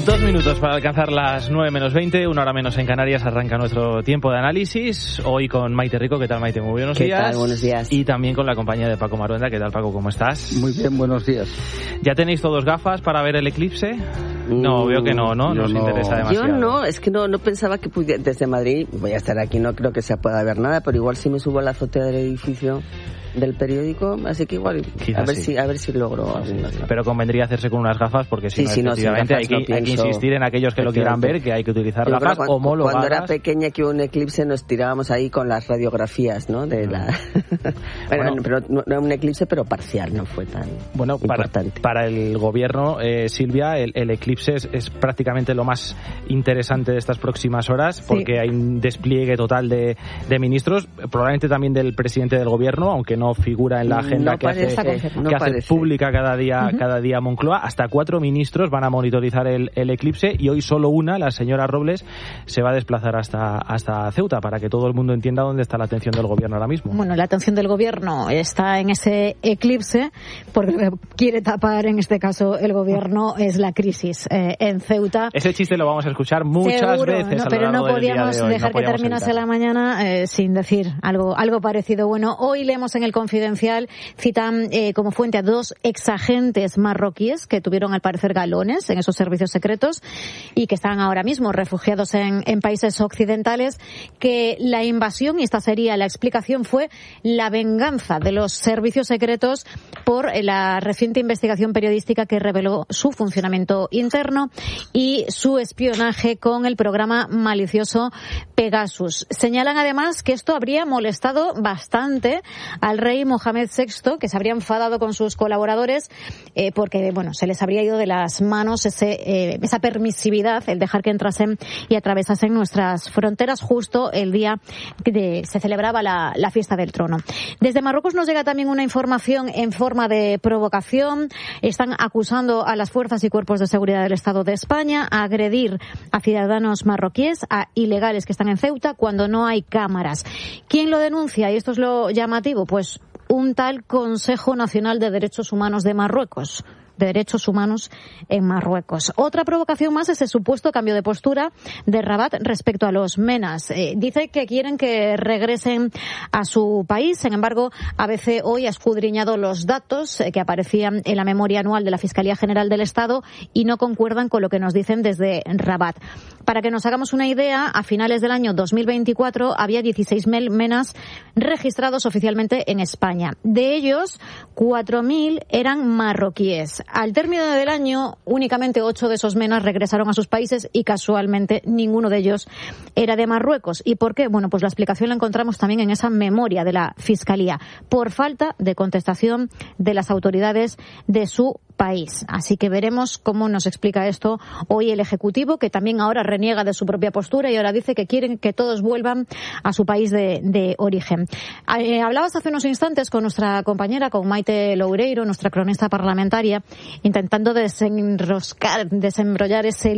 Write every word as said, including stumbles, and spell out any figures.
Dos minutos para alcanzar las nueve menos veinte, una hora menos en Canarias. Arranca nuestro tiempo de análisis. Hoy con Maite Rico. ¿Qué tal, Maite? Muy buenos ¿Qué días. tal? Buenos días. Y también con la compañía de Paco Maruenda. ¿Qué tal, Paco? ¿Cómo estás? Muy bien, buenos días. ¿Ya tenéis todos gafas para ver el eclipse? No, Mm, veo que no, ¿no? yo Nos no. interesa demasiado. Yo no, es que no, no pensaba que pudiera, desde Madrid, voy a estar aquí, no creo que se pueda ver nada, pero igual si me subo a la azotea del edificio del periódico, así que igual Quizás a ver sí. si a ver si logro alguna. Pero convendría hacerse con unas gafas porque si Sí, no, sí, no, efectivamente, sin hay, gafas que, no hay que pienso. insistir en aquellos que lo quieran ver que hay que utilizar Yo gafas creo que cuando, homologadas. cuando era pequeña que hubo un eclipse nos tirábamos ahí con las radiografías, ¿no? De la bueno, Bueno. pero no, no un eclipse, pero parcial, no fue tan Bueno, para, importante. para el gobierno, eh, Silvia, el, el eclipse es, es prácticamente lo más interesante de estas próximas horas porque sí. Hay un despliegue total de, de ministros, probablemente también del presidente del gobierno, aunque no figura en la agenda no que parece, hace, no que hace parece. pública cada día, Uh-huh. cada día Moncloa. Hasta cuatro ministros van a monitorizar el, el eclipse y hoy solo una, la señora Robles, se va a desplazar hasta, hasta Ceuta para que todo el mundo entienda dónde está la atención del gobierno ahora mismo. Bueno, la atención del gobierno está en ese eclipse porque lo que quiere tapar en este caso el gobierno es la crisis eh, en Ceuta. Ese chiste lo vamos a escuchar muchas Seguro, veces no, a lo pero largo no del día podíamos de hoy. dejar No que terminase evitar. la mañana eh, sin decir algo algo parecido. Bueno, hoy leemos en el Confidencial, citan eh, como fuente a dos exagentes marroquíes que tuvieron al parecer galones en esos servicios secretos y que están ahora mismo refugiados en, en países occidentales, que la invasión, y esta sería la explicación, fue la venganza de los servicios secretos por la reciente investigación periodística que reveló su funcionamiento interno y su espionaje con el programa malicioso Pegasus. Señalan además que esto habría molestado bastante al rey Mohamed sexto, que se habría enfadado con sus colaboradores eh, porque bueno, se les habría ido de las manos ese, eh, esa permisividad, el dejar que entrasen y atravesasen nuestras fronteras justo el día que se celebraba la, la fiesta del trono. Desde Marruecos nos llega también una información en forma de provocación. Están acusando a las fuerzas y cuerpos de seguridad del Estado de España a agredir a ciudadanos marroquíes, a ilegales que están en Ceuta, cuando no hay cámaras. ¿Quién lo denuncia? Y esto es lo llamativo, pues un tal Consejo Nacional de Derechos Humanos de Marruecos. de Derechos Humanos en Marruecos. Otra provocación más es el supuesto cambio de postura de Rabat respecto a los menas. Eh, dice que quieren que regresen a su país. Sin embargo, A B C hoy ha escudriñado los datos eh, que aparecían en la memoria anual de la Fiscalía General del Estado y no concuerdan con lo que nos dicen desde Rabat. Para que nos hagamos una idea, a finales del año dos mil veinticuatro había dieciséis mil menas registrados oficialmente en España. De ellos, cuatro mil eran marroquíes. Al término del año, únicamente ocho de esos menas regresaron a sus países y casualmente ninguno de ellos era de Marruecos. ¿Y por qué? Bueno, pues la explicación la encontramos también en esa memoria de la Fiscalía, por falta de contestación de las autoridades de su país. Así que veremos cómo nos explica esto hoy el Ejecutivo, que también ahora reniega de su propia postura y ahora dice que quieren que todos vuelvan a su país de, de origen. Eh, hablabas hace unos instantes con nuestra compañera, con Maite Loureiro, nuestra cronista parlamentaria, intentando desenroscar, desenrollar ese